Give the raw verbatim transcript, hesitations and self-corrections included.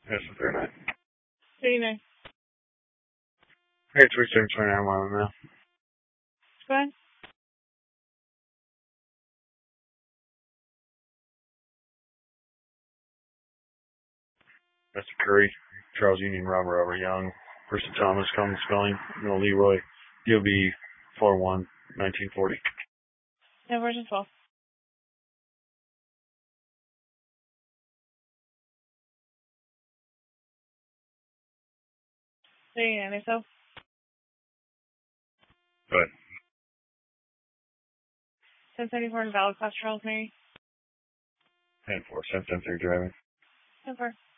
Yes, very nice. Very nice. Hey, three seven twenty nine one now. Go ahead. That's Curry, Charles Union, Robert Robert Young, Bristol Thomas, Colin Spelling, Noel Leroy, D O B four one nineteen forty. Yeah, version twelve. Very nice. So. Go ahead. ten seventy-four in valid class, Charles Mary. ten four, ten ten three driving. ten four.